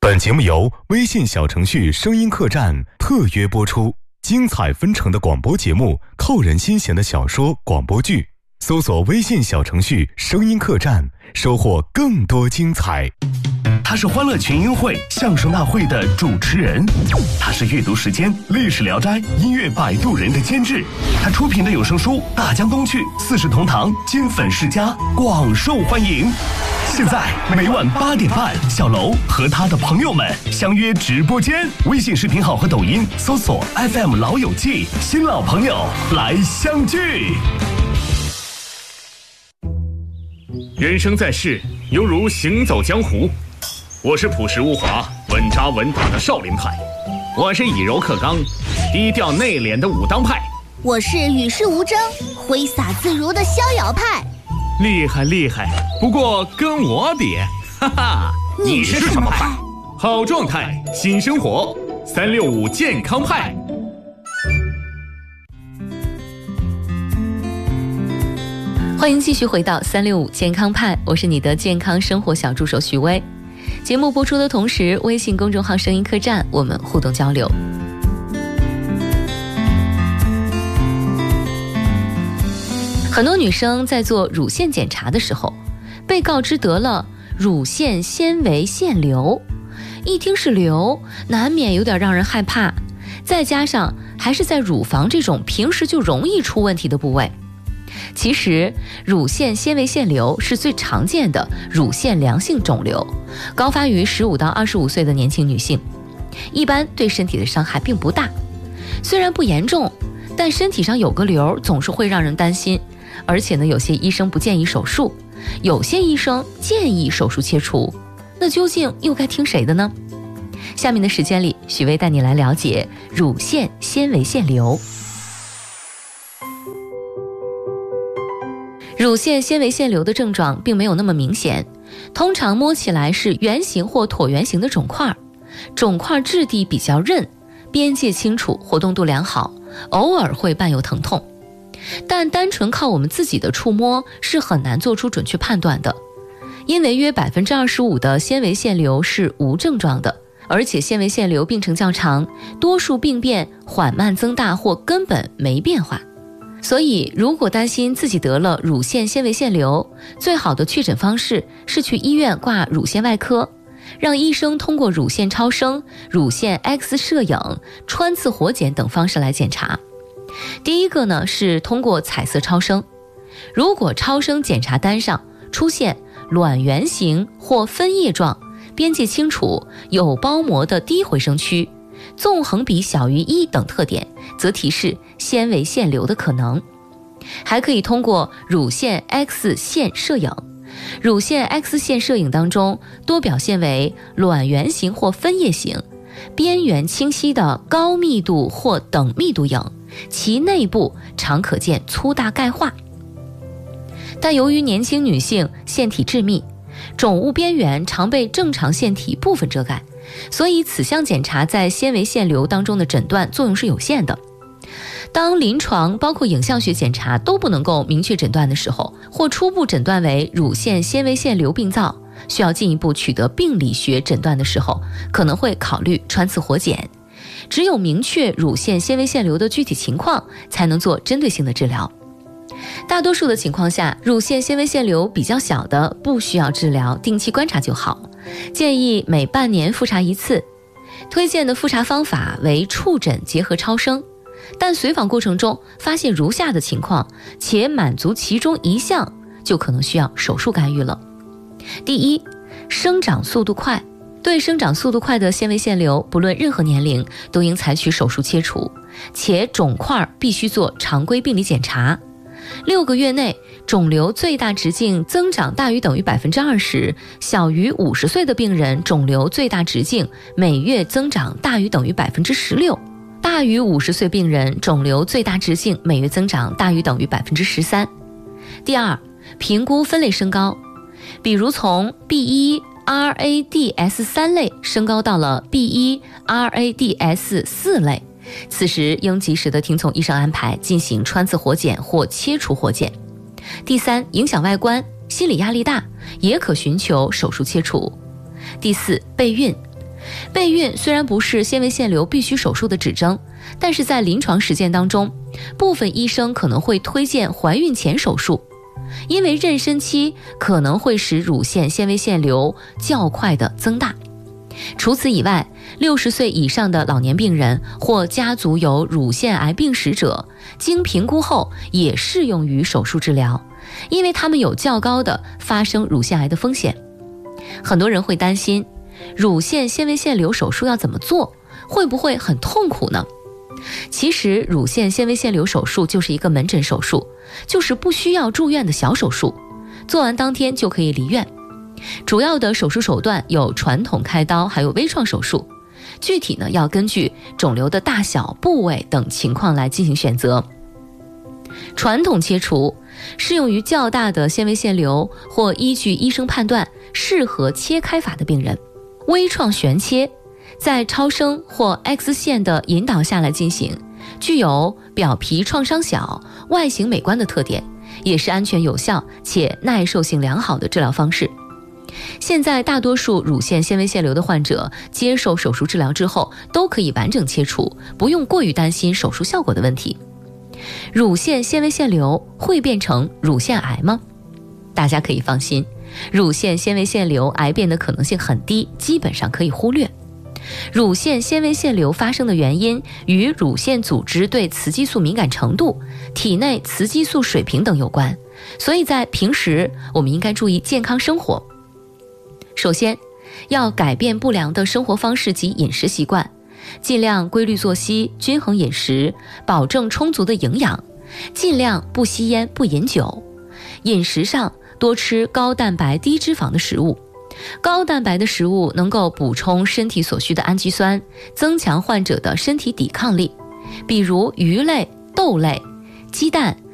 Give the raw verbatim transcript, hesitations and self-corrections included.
本节目由微信小程序声音客栈特约播出，精彩纷呈的广播节目，扣人心弦的小说广播剧，搜索微信小程序声音客栈，收获更多精彩。 他是欢乐群英会相声大会的主持人，他是阅读时间历史聊斋音乐摆渡人的监制，他出品的有声书大江东去四世同堂金粉世家广受欢迎。现在每晚八点半，小楼和他的朋友们相约直播间，微信视频号和抖音搜索 F M 老友记，新老朋友来相聚。 人生在世，犹如行走江湖。我是朴实无华、稳扎稳打的少林派，我是以柔克刚、低调内敛的武当派， 我是与世无争、挥洒自如的逍遥派。 厉害厉害，不过跟我比，哈哈， 你是什么派？ 好状态，新生活，三六五健康派。 欢迎继续回到三六五健康派，我是你的健康生活小助手徐薇。节目播出的同时，微信公众号声音客栈我们互动交流。很多女生在做乳腺检查的时候，被告知得了乳腺纤维腺瘤，一听是瘤，难免有点让人害怕，再加上还是在乳房这种平时就容易出问题的部位。其实乳腺纤维腺瘤是最常见的乳腺良性肿瘤，高发于十五到二十五岁的年轻女性，一般对身体的伤害并不大。虽然不严重，但身体上有个瘤总是会让人担心，而且呢，有些医生不建议手术，有些医生建议手术切除，那究竟又该听谁的呢？下面的时间里，许薇带你来了解乳腺纤维腺瘤。乳腺纤维腺瘤的症状并没有那么明显，通常摸起来是圆形或椭圆形的肿块，肿块质地比较韧，边界清楚，活动度良好，偶尔会伴有疼痛。但单纯靠我们自己的触摸是很难做出准确判断的，因为约 百分之二十五 的纤维腺瘤是无症状的，而且纤维腺瘤病程较长，多数病变缓慢增大或根本没变化。所以如果担心自己得了乳腺纤维腺瘤，最好的确诊方式是去医院挂乳腺外科，让医生通过乳腺超声、乳腺 X 摄影、穿刺活检等方式来检查。第一个呢是通过彩色超声，如果超声检查单上出现卵圆形或分叶状，边界清楚，有包膜的低回声区，纵横比小于一等特点，则提示纤维腺瘤的可能。还可以通过乳腺 X 线摄影，乳腺 X 线摄影当中多表现为卵圆形或分叶形，边缘清晰的高密度或等密度影，其内部常可见粗大钙化。但由于年轻女性腺体致密，肿物边缘常被正常腺体部分遮盖，所以此项检查在纤维腺瘤当中的诊断作用是有限的。当临床包括影像学检查都不能够明确诊断的时候，或初步诊断为乳腺纤维腺瘤病灶，需要进一步取得病理学诊断的时候，可能会考虑穿刺活检。只有明确乳腺纤维腺瘤的具体情况，才能做针对性的治疗。大多数的情况下，乳腺纤维腺瘤比较小的不需要治疗，定期观察就好，建议每半年复查一次。推荐的复查方法为触诊结合超声，但随访过程中发现如下的情况，且满足其中一项，就可能需要手术干预了。第一，生长速度快，对生长速度快的纤维腺瘤，不论任何年龄都应采取手术切除，且肿块必须做常规病理检查。六个月内肿瘤最大直径增长大于等于 百分之二十， 小于五十岁的病人肿瘤最大直径每月增长大于等于 百分之十六， 大于五十岁病人肿瘤最大直径每月增长大于等于 百分之十三。 第二，评估分类升高，比如从 B 一 R A D S 三类升高到了 B 一 R A D S 四类，此时应及时的听从医生安排进行穿刺活检或切除活检。第三，影响外观，心理压力大，也可寻求手术切除。第四，备孕， 备孕虽然不是纤维腺瘤必须手术的指征，但是在临床实践当中，部分医生可能会推荐怀孕前手术，因为妊娠期可能会使乳腺纤维腺瘤较快的增大。除此以外，六十岁以上的老年病人或家族有乳腺癌病史者，经评估后也适用于手术治疗，因为他们有较高的发生乳腺癌的风险。很多人会担心，乳腺纤维腺瘤手术要怎么做？会不会很痛苦呢？其实乳腺纤维腺瘤手术就是一个门诊手术，就是不需要住院的小手术，做完当天就可以离院。主要的手术手段有传统开刀，还有微创手术，具体呢要根据肿瘤的大小、部位等情况来进行选择。传统切除适用于较大的纤维腺瘤或依据医生判断适合切开法的病人。微创旋切在超声或 X 线的引导下来进行，具有表皮创伤小、外形美观的特点，也是安全有效且耐受性良好的治疗方式。现在大多数乳腺纤维腺瘤的患者接受手术治疗之后都可以完整切除，不用过于担心手术效果的问题。乳腺纤维腺瘤会变成乳腺癌吗？大家可以放心，乳腺纤维腺瘤癌变的可能性很低，基本上可以忽略。乳腺纤维腺瘤发生的原因与乳腺组织对雌激素敏感程度、体内雌激素水平等有关，所以在平时我们应该注意健康生活。首先，要改变不良的生活方式及饮食习惯，尽量规律作息、均衡饮食，保证充足的营养，尽量不吸烟、不饮酒。饮食上多吃高蛋白、低脂肪的食物。高蛋白的食物能够补充身体所需的氨基酸，增强患者的身体抵抗力，比如鱼类、豆类、鸡蛋、